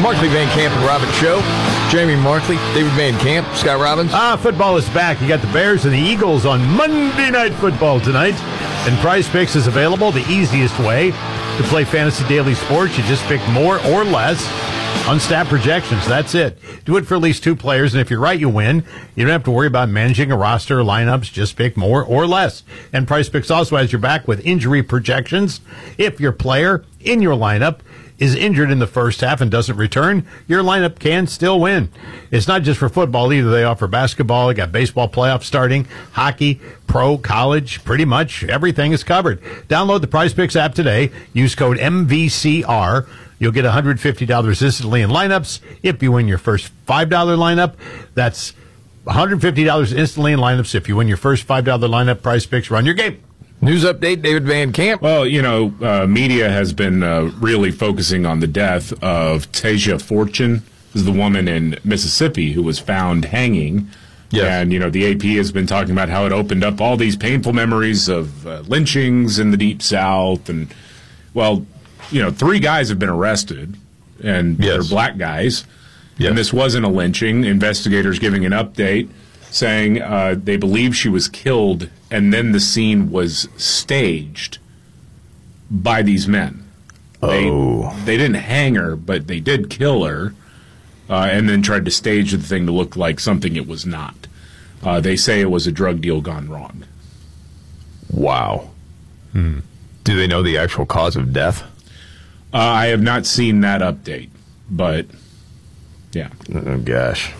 Markley, Van Camp, and Robbins Show. Jamie Markley, David Van Camp, Scott Robbins. Football is back. You got the Bears and the Eagles on Monday Night Football tonight. And Prize Picks is available. The easiest way to play Fantasy Daily Sports. You just pick more or less on stat projections. That's it. Do it for at least two players, and if you're right, you win. You don't have to worry about managing a roster or lineups. Just pick more or less. And Prize Picks also has your back with injury projections. If your player in your lineup is injured in the first half and doesn't return, your lineup can still win. It's not just for football either. They offer basketball. They got baseball playoffs starting, hockey, pro, college, pretty much everything is covered. Download the Prize Picks app today. Use code MVCR. You'll get $150 instantly in lineups. If you win your first $5 lineup, that's $150 instantly in lineups. If you win your first $5 lineup, Prize Picks, run your game. News update, David Van Camp. Well, media has been really focusing on the death of Tasia Fortune. This is the woman in Mississippi who was found hanging. Yes. And, the AP has been talking about how it opened up all these painful memories of lynchings in the Deep South. And, 3 guys have been arrested, and they're black guys. Yes. And this wasn't a lynching. Investigators giving an update saying they believe she was killed, and then the scene was staged by these men. They didn't hang her, but they did kill her, and then tried to stage the thing to look like something it was not. They say it was a drug deal gone wrong. Wow. Do they know the actual cause of death? I have not seen that update, but yeah. Oh, gosh.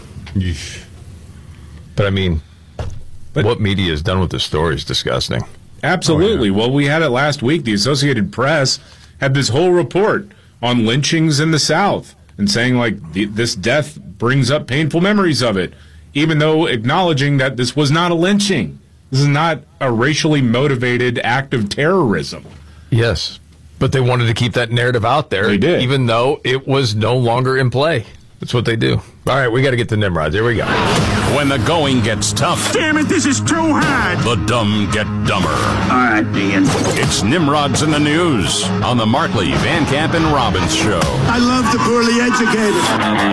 But, what media has done with the story is disgusting. Absolutely. Oh, yeah. Well, we had it last week. The Associated Press had this whole report on lynchings in the South and saying, this death brings up painful memories of it, even though acknowledging that this was not a lynching. This is not a racially motivated act of terrorism. Yes, but they wanted to keep that narrative out there. They did. Even though it was no longer in play. That's what they do. All right, we got to get to Nimrods. Here we go. When the going gets tough. Damn it, this is too hard. The dumb get dumber. All right, Dean. It's Nimrods in the News on the Markley, Van Camp, and Robbins Show. I love the poorly educated.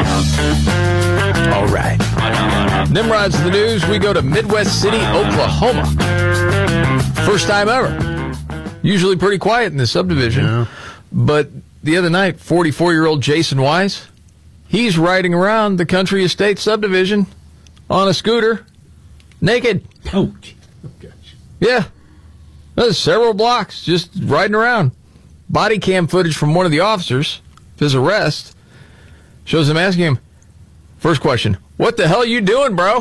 All right. Nimrods in the News, we go to Midwest City, Oklahoma. First time ever. Usually pretty quiet in this subdivision. Yeah. But the other night, 44-year-old Jason Wise, he's riding around the Country Estate subdivision on a scooter, naked. Oh, gosh. Yeah. There's several blocks just riding around. Body cam footage from one of the officers of his arrest shows him asking him, first question, what the hell you doing, bro?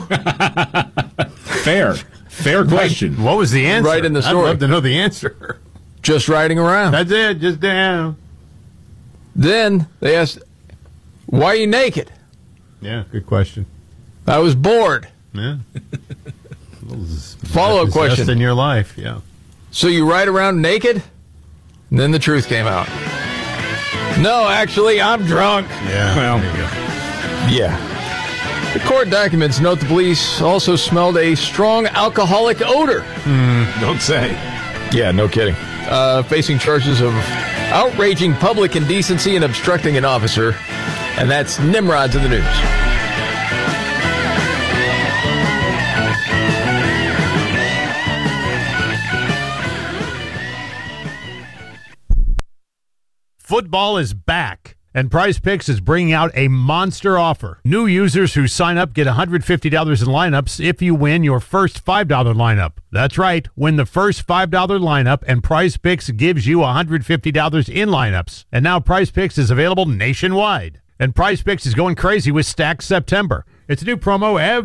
Fair question. What was the answer? Right in the story. I'd love to know the answer. Just riding around. That's it. Just down. Then they asked, why are you naked? Yeah, good question. I was bored. Yeah. Follow-up question. Just in your life, yeah. So you ride around naked? And then the truth came out. No, actually, I'm drunk. Yeah. Well, there you go. Yeah. The court documents note the police also smelled a strong alcoholic odor. don't say. Yeah, no kidding. Facing charges of outraging public indecency and obstructing an officer. And that's Nimrods in the News. Football is back, and Prize Picks is bringing out a monster offer. New users who sign up get $150 in lineups if you win your first $5 lineup. That's right, win the first $5 lineup, and Prize Picks gives you $150 in lineups. And now Prize Picks is available nationwide. And Prize Picks is going crazy with Stack September. It's a new promo every